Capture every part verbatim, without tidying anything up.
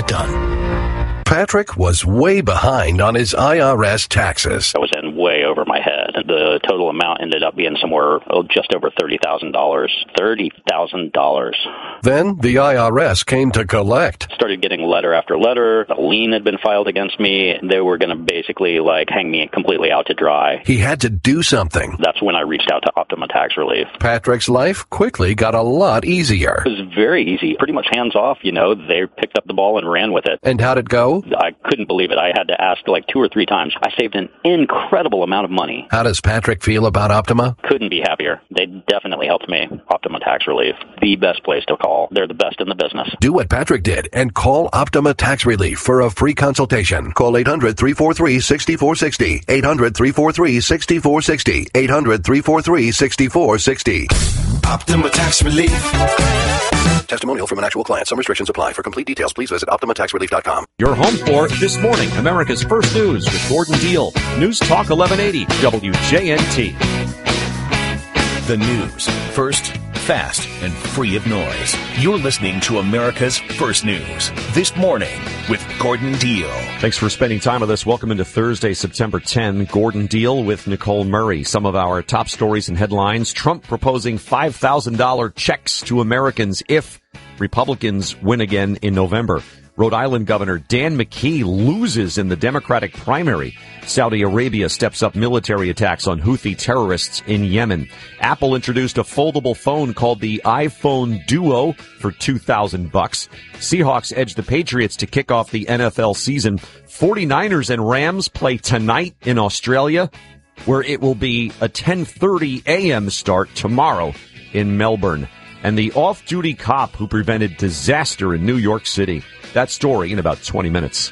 it done. Patrick was way behind on his I R S taxes. I was in way over my head. The total amount ended up being somewhere oh, just over thirty thousand dollars. thirty thousand dollars. Then the I R S came to collect. Started getting letter after letter. A lien had been filed against me. They were going to basically like hang me completely out to dry. He had to do something. That's when I reached out to Optima Tax Relief. Patrick's life quickly got a lot easier. It was very easy. Pretty much hands off, you know. They picked up the ball and ran with it. And how'd it go? I couldn't believe it. I had to ask like two or three times. I saved an incredible amount of money. How does Patrick feel about Optima? Couldn't be happier. They definitely helped me. Optima Tax Relief, the best place to call. They're the best in the business. Do what Patrick did and call Optima Tax Relief for a free consultation. Call eight hundred, three four three, six four six zero. eight hundred, three four three, six four six zero. eight hundred, three four three, six four six zero. Optima Tax Relief. Testimonial from an actual client. Some restrictions apply. For complete details, please visit optima tax relief dot com. Your home for This Morning, America's First News with Gordon Deal. News Talk eleven eighty, W J N T. The news, first, fast, and free of noise. You're listening to America's First News, This Morning with Gordon Deal. Thanks for spending time with us. Welcome into Thursday, September tenth. Gordon Deal with Nicole Murray. Some of our top stories and headlines. Trump proposing five thousand dollars checks to Americans if Republicans win again in November. Rhode Island Governor Dan McKee loses in the Democratic primary. Saudi Arabia steps up military attacks on Houthi terrorists in Yemen. Apple introduced a foldable phone called the iPhone Duo for two thousand bucks. Seahawks edge the Patriots to kick off the N F L season. forty-niners and Rams play tonight in Australia, where it will be a ten thirty a.m. start tomorrow in Melbourne. And the off-duty cop who prevented disaster in New York City. That story in about twenty minutes.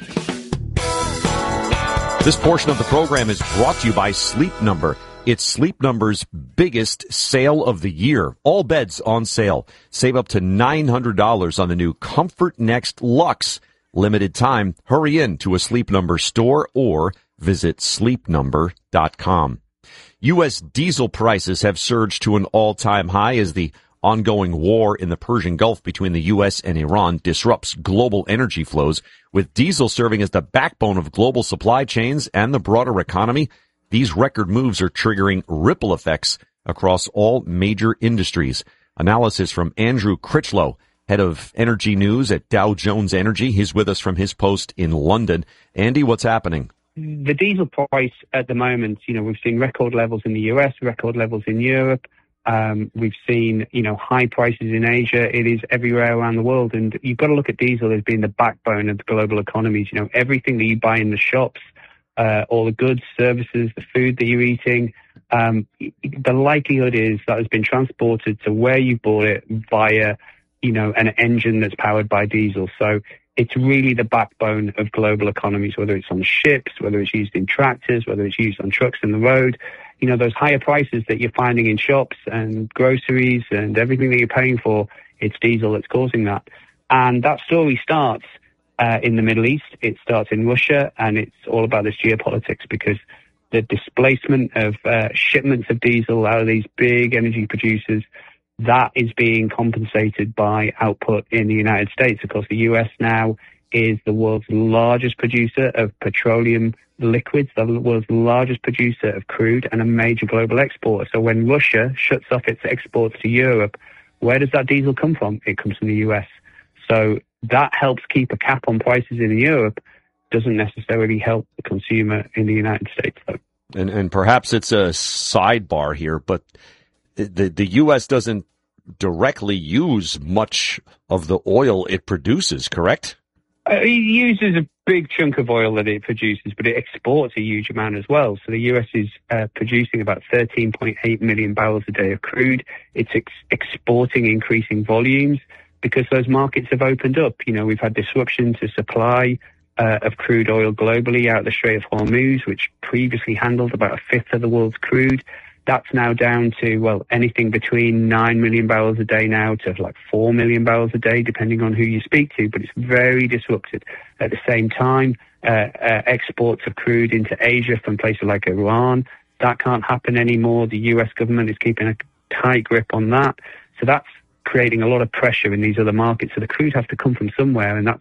This portion of the program is brought to you by Sleep Number. It's Sleep Number's biggest sale of the year. All beds on sale. Save up to nine hundred dollars on the new Comfort Next Luxe. Limited time. Hurry in to a Sleep Number store or visit sleep number dot com. U S diesel prices have surged to an all-time high as the ongoing war in the Persian Gulf between the U S and Iran disrupts global energy flows. With diesel serving as the backbone of global supply chains and the broader economy, these record moves are triggering ripple effects across all major industries. Analysis from Andrew Critchlow, head of energy news at Dow Jones Energy. He's with us from his post in London. Andy, what's happening? The diesel price at the moment, you know, we've seen record levels in the U S, record levels in Europe. Um, we've seen, you know, high prices in Asia. It is everywhere around the world. And you've got to look at diesel as being the backbone of the global economies. You know, everything that you buy in the shops, uh, all the goods, services, the food that you're eating, um, the likelihood is that has been transported to where you bought it via, you know, an engine that's powered by diesel. So it's really the backbone of global economies, whether it's on ships, whether it's used in tractors, whether it's used on trucks in the road. You know, those higher prices that you're finding in shops and groceries and everything that you're paying for, it's diesel that's causing that. And that story starts uh, in the Middle East. It starts in Russia, and it's all about this geopolitics because the displacement of uh, shipments of diesel out of these big energy producers, that is being compensated by output in the United States. Of course, the U S now is the world's largest producer of petroleum liquids, the world's largest producer of crude, and a major global exporter. So when Russia shuts off its exports to Europe, where does that diesel come from? It comes from the U S. So that helps keep a cap on prices in Europe, doesn't necessarily help the consumer in the United States, though. And, and perhaps it's a sidebar here, but the, the U S doesn't directly use much of the oil it produces, correct? Uh, it uses a big chunk of oil that it produces, but it exports a huge amount as well. So the U S is uh, producing about thirteen point eight million barrels a day of crude. It's ex- exporting increasing volumes because those markets have opened up. You know, we've had disruption to supply uh, of crude oil globally out of the Strait of Hormuz, which previously handled about a fifth of the world's crude. That's now down to, well, anything between nine million barrels a day now to like four million barrels a day, depending on who you speak to, but it's very disrupted. At the same time, uh, uh, exports of crude into Asia from places like Iran, that can't happen anymore. The U S government is keeping a tight grip on that. So that's creating a lot of pressure in these other markets. So the crude has to come from somewhere, and that's